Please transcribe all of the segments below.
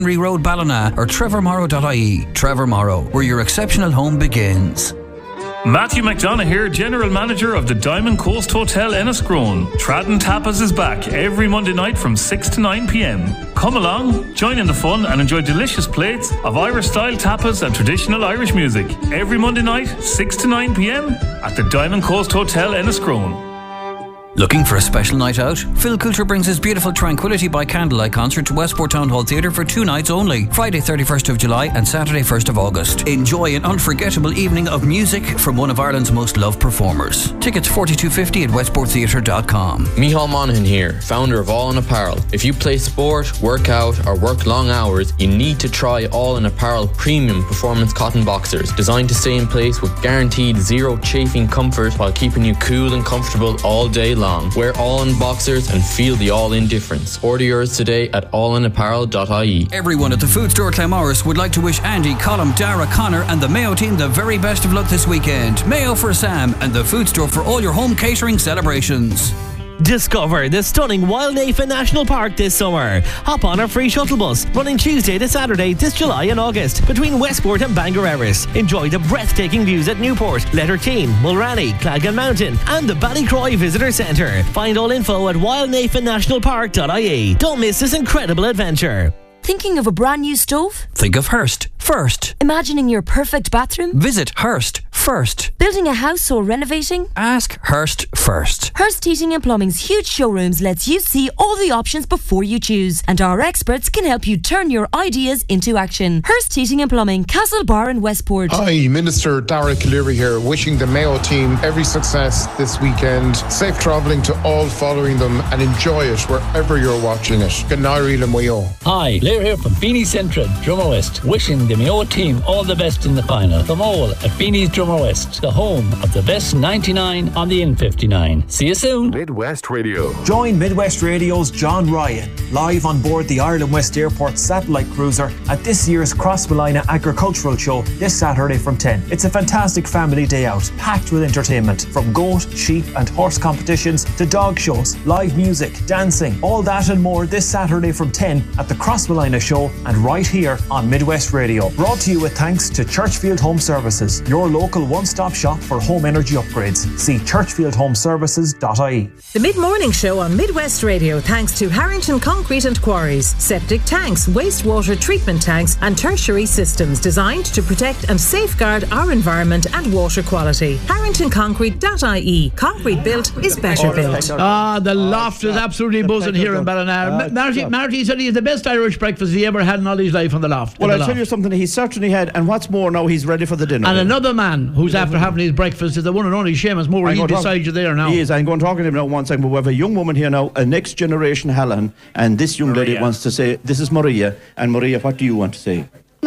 Henry Road, Ballina, or trevormorrow.ie. Trevor Morrow, where your exceptional home begins. Matthew McDonough here, General Manager of the Diamond Coast Hotel Enniscrone. Tradden Tapas is back every Monday night from 6 to 9 p.m. Come along, join in the fun and enjoy delicious plates of Irish-style tapas and traditional Irish music. Every Monday night, 6 to 9 p.m. at the Diamond Coast Hotel Enniscrone. Looking for a special night out? Phil Coulter brings his beautiful Tranquility by Candlelight concert to Westport Town Hall Theatre for 2 nights only, Friday 31st of July and Saturday 1st of August. Enjoy an unforgettable evening of music from one of Ireland's most loved performers. Tickets $42.50 at westporttheatre.com. Micheál Monaghan here, founder of All In Apparel. If you play sport, work out or work long hours, you need to try All In Apparel premium performance cotton boxers, designed to stay in place with guaranteed zero chafing comfort while keeping you cool and comfortable all day long. Wear All-In boxers and feel the All-In difference. Order yours today at allinapparel.ie. Everyone at the Food Store Claremorris would like to wish Andy, Colm, Dara, Connor and the Mayo team the very best of luck this weekend. Mayo for Sam and the Food Store for all your home catering celebrations. Discover the stunning Wildnafen National Park this summer. Hop on our free shuttle bus running Tuesday to Saturday this July and August between Westport and Bangor Erris. Enjoy the breathtaking views at Newport, Letterkeane, Mulranny, Clagan Mountain and the Ballycroy Visitor Centre. Find all info at wildnafennationalpark.ie. Don't miss this incredible adventure. Thinking of a brand new stove? Think of Hearst first. Imagining your perfect bathroom? Visit Hearst first. Building a house or renovating? Ask Hearst first. Hearst Heating and Plumbing's huge showrooms lets you see all the options before you choose, and our experts can help you turn your ideas into action. Hearst Heating and Plumbing, Castlebar and Westport. Hi, Minister Dara Cleary here, wishing the Mayo team every success this weekend. Safe travelling to all following them and enjoy it wherever you're watching it. Good night, Mayo. Hi, Blair here from Beanie Central, Drummer West, wishing the Mayo team all the best in the final. From all at Beanie's Drummer West, the home of the best 99 on the N59. See you soon. Midwest Radio. Join Midwest Radio's John Ryan live on board the Ireland West Airport satellite cruiser at this year's Crossmolina Agricultural Show this Saturday from 10. It's a fantastic family day out, packed with entertainment, from goat, sheep and horse competitions to dog shows, live music, dancing, all that and more this Saturday from 10 at the Crossmolina Show and right here on Midwest Radio. Brought to you with thanks to Churchfield Home Services, your local one-stop shop for home energy upgrades. See churchfieldhomeservices.ie. The Mid-Morning Show on Midwest Radio thanks to Harrington Concrete and Quarries. Septic tanks, wastewater treatment tanks and tertiary systems designed to protect and safeguard our environment and water quality. HarringtonConcrete.ie. Concrete built is better built. The loft is absolutely buzzing here in Ballina. Marty said he had the best Irish breakfast he ever had in all his life on the loft. Well, I'll tell you something, he certainly had, and what's more, now he's ready for the dinner. And another man who's after having his breakfast is the one and only Seamus Moore. He's beside you there now. He is. I'm going to talk to him now one second, but we have a young woman here now, a next generation Helen, and this young lady wants to say, this is Maria, and Maria, what do you want to say?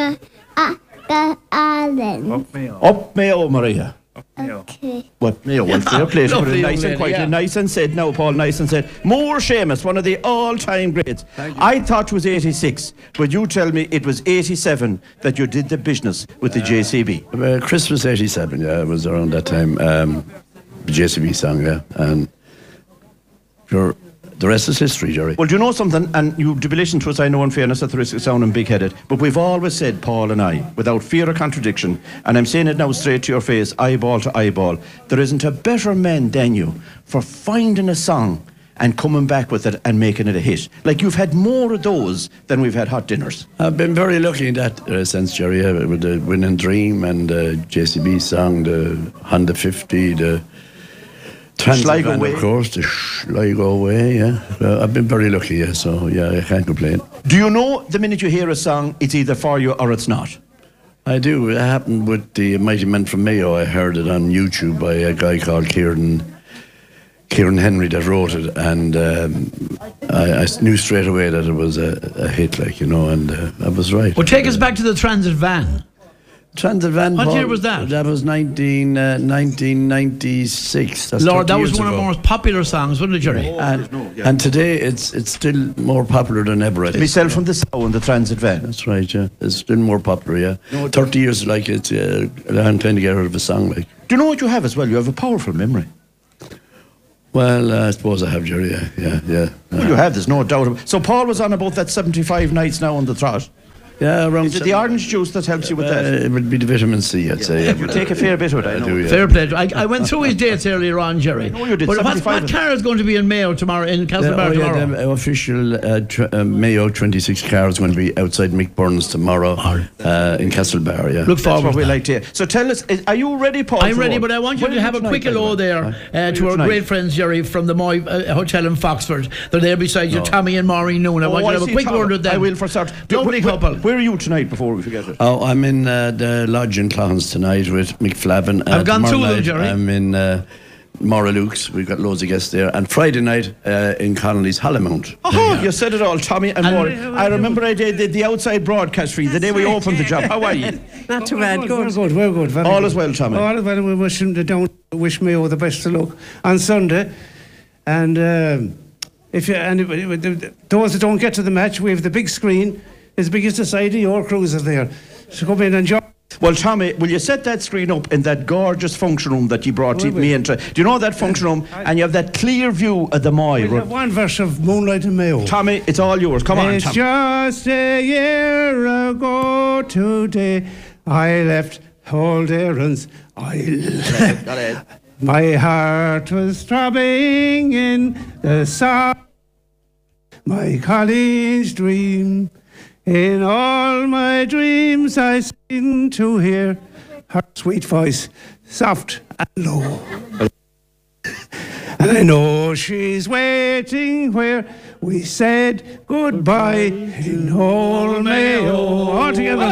Up Mayo, Maria. Okay. What Mayo? Well, fair play. Put it nice and quiet, nice and said. Now, Paul, nice and said. More Seamus, one of the all-time greats. I thought it was 86, but you tell me it was 87 that you did the business with the JCB. Christmas 87, yeah, it was around that time. The JCB song, yeah, and the rest is history, Jerry. Well, do you know something? And you've to be listening to us, I know in fairness at the risk of sounding big-headed, but we've always said, Paul and I, without fear of contradiction, and I'm saying it now straight to your face, eyeball to eyeball, there isn't a better man than you for finding a song and coming back with it and making it a hit. Like, you've had more of those than we've had hot dinners. I've been very lucky in that sense, Jerry, with the Winning Dream and the JCB song, the Honda 50, the Transvan, of course, the Sligo Way, yeah. I've been very lucky, yeah, so yeah, I can't complain. Do you know the minute you hear a song, it's either for you or it's not? I do. It happened with the Mighty Men from Mayo. I heard it on YouTube by a guy called Kieran Henry that wrote it, and I knew straight away that it was a hit, like, you know, and I was right. Well, take us back to the Transit Van. Transit Van. What year was that? That was 1996. That's Lord, that was one ago. of the most popular songs, wasn't it, Jerry? And today it's still more popular than ever. Myself from the Sound, the Transit Van. That's right, yeah. It's still more popular, yeah. 30 years, like, it's a long time to get rid of a song, like. Do you know what you have as well? You have a powerful memory. Well, I suppose I have, Jerry, yeah. Well, you have, there's no doubt about it. So Paul was on about that 75 nights now on the trot. Yeah, around. Is it the orange juice that helps you with that? It would be the vitamin C, I'd say. You take a fair bit of it, I know. Fair play. I went through his dates earlier on, Jerry. No, you did. But what car is going to be in Mayo tomorrow, in Castlebar tomorrow? The official Mayo 26 car is going to be outside Mick Burns tomorrow in Castlebar, yeah. Look forward That's what to we that. like to hear. So tell us, are you ready, Paul? I'm ready, but I want you to have a quick hello there to our great friends, Jerry, from the Moy Hotel in Foxford. They're there beside you, Tommy and Maureen Noon. I want you to have a quick word with them. I will for start. Lovely couple. Where are you tonight before we forget it? Oh, I'm in the lodge in Clohans tonight with Mick Flavin. I've gone through them, Jerry. I'm in Mora Luke's. We've got loads of guests there. And Friday night in Connolly's Hollymount. Oh, you said it all, Tommy and Maureen. I remember I did the outside broadcast for you the day we opened the job. How are you? Not too bad. Good. We're good. Very all good. is well, Tommy. All is well. We wish Mayo the best of luck on Sunday. And those that don't get to the match, we have the big screen. It's the biggest society. Your crews are there. So come in and enjoy. Well, Tommy, will you set that screen up in that gorgeous function room that you brought me into? Do you know that function room? And you have that clear view of the Moy. We have one verse of Moonlight in Mayo. Tommy, it's all yours. Come on, It's Tommy. just a year ago today I left old errands. My heart was throbbing in the sound. My college dream. In all my dreams I seem to hear her sweet voice, soft and low. And I know she's waiting where we said goodbye in old Mayo. All together.